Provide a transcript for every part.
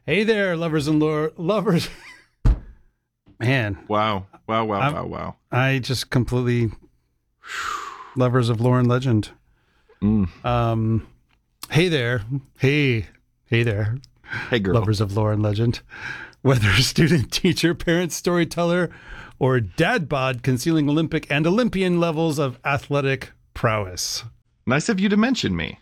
Hey there, lovers and lovers. Man, Wow. Wow. I just completely lovers of lore and legend. Hey there. Hey there, Hey, girl. lovers of lore and legend. Whether student, teacher, parent, storyteller, or dad bod concealing Olympic and Olympian levels of athletic prowess. Nice of you to mention me.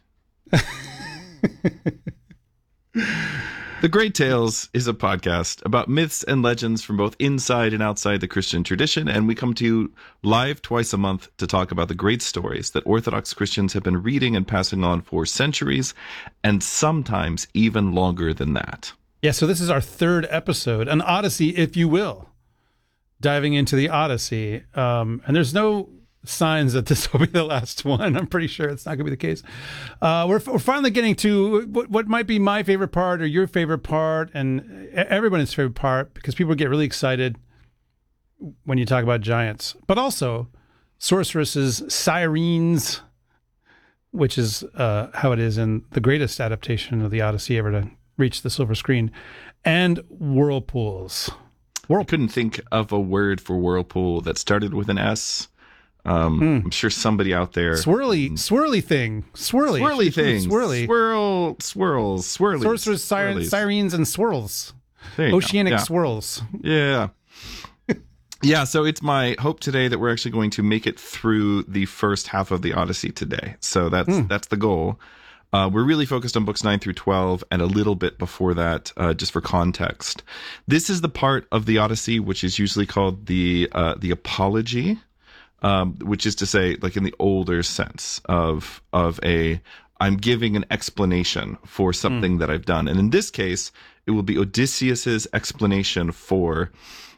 The Great Tales is a podcast about myths and legends from both inside and outside the Christian tradition, and we come to you live twice a month to talk about the great stories that Orthodox Christians have been reading and passing on for centuries, and sometimes even longer than that. Yeah, so this is our third episode, an Odyssey, if you will, diving into the Odyssey. And there's no signs that this will be the last one. I'm pretty sure it's not going to be the case. We're finally getting to what might be my favorite part or your favorite part and everybody's favorite part, because people get really excited when you talk about giants, but also sorceresses, sirens, which is how it is in the greatest adaptation of the Odyssey ever to reach the silver screen, and whirlpools. I couldn't think of a word for whirlpool that started with an S. I'm sure somebody out there. Swirly thing. Swirly thing. Swirls. Swirly. Sorcerers, sirens, and swirls. Oceanic swirls. Yeah. Yeah, so it's my hope today that we're actually going to make it through the first half of the Odyssey today. So that's the goal. We're really focused on books 9 through 12 and a little bit before that, just for context. This is the part of the Odyssey which is usually called the apology. Which is to say, like in the older sense of I'm giving an explanation for something that I've done. And in this case, it will be Odysseus's explanation for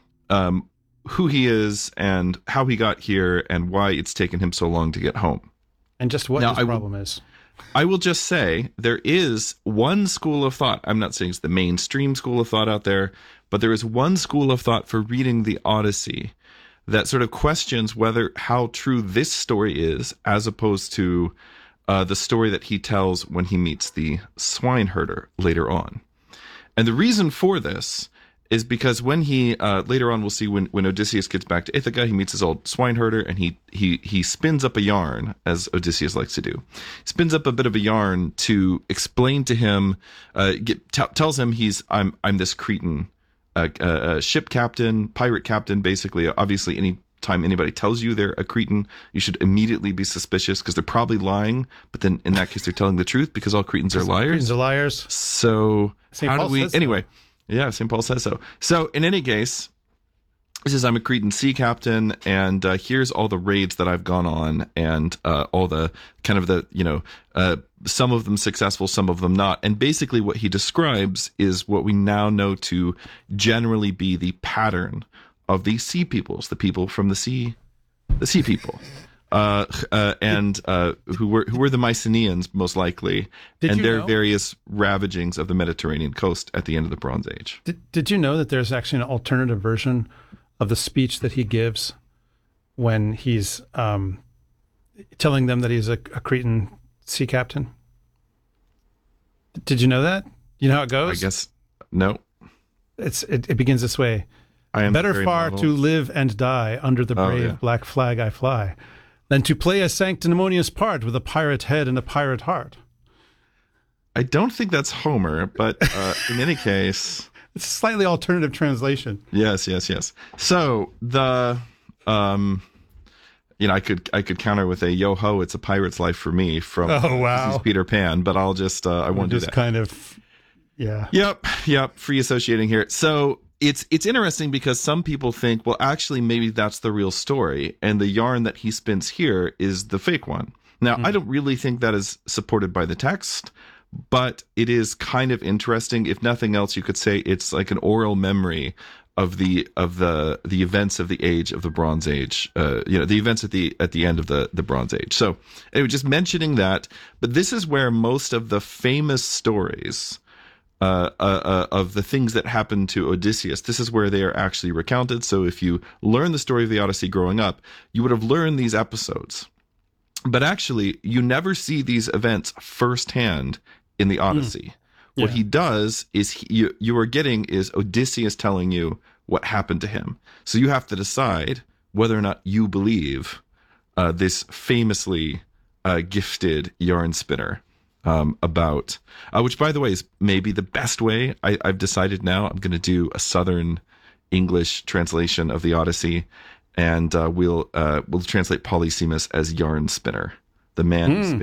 who he is and how he got here and why it's taken him so long to get home. And just what his problem is. I will just say there is one school of thought. I'm not saying it's the mainstream school of thought out there, but there is one school of thought for reading the Odyssey that sort of questions how true this story is as opposed to the story that he tells when he meets the swineherder later on. And the reason for this is because when he, later on we'll see when Odysseus gets back to Ithaca, he meets his old swineherder and he spins up a yarn, as Odysseus likes to do. He spins up a bit of a yarn to explain to him, tells him I'm this Cretan a ship captain, pirate captain, basically. Obviously, any time anybody tells you they're a Cretan, you should immediately be suspicious because they're probably lying. But then in that case, they're telling the truth because all Cretans are liars. Cretans are liars. So St. Paul says so. Anyway, yeah, St. Paul says so. So in any case, he says, I'm a Cretan sea captain, and here's all the raids that I've gone on, and all the kind of the, some of them successful, some of them not. And basically what he describes is what we now know to generally be the pattern of the sea peoples, the people from the sea people, and who were the Mycenaeans, most likely, and their various ravagings of the Mediterranean coast at the end of the Bronze Age. Did you know that there's actually an alternative version of the speech that he gives when he's telling them that he's a Cretan sea captain? Did you know that? You know how it goes? I guess no. It begins this way. I am better far to live and die under the brave black flag I fly than to play a sanctimonious part with a pirate head and a pirate heart. I don't think that's Homer, but in any case... It's a slightly alternative translation. Yes. So the, I could counter with a yo ho, it's a pirate's life for me from Peter Pan, but I'll just I won't do that. Kind of, yeah. Yep. Free associating here. So it's interesting because some people think, well, actually, maybe that's the real story, and the yarn that he spins here is the fake one. Now, I don't really think that is supported by the text. But it is kind of interesting. If nothing else, you could say it's like an oral memory of the events of the age of the Bronze Age. The events at the end of the Bronze Age. So anyway, just mentioning that. But this is where most of the famous stories of the things that happened to Odysseus, this is where they are actually recounted. So if you learn the story of the Odyssey growing up, you would have learned these episodes. But actually, you never see these events firsthand in the Odyssey. What Yeah. he does is you are getting is Odysseus telling you what happened to him. So you have to decide whether or not you believe this famously gifted yarn spinner about, which by the way is maybe the best way. I've decided now I'm going to do a Southern English translation of the Odyssey, and we'll translate Polysemus as yarn spinner, the man who spins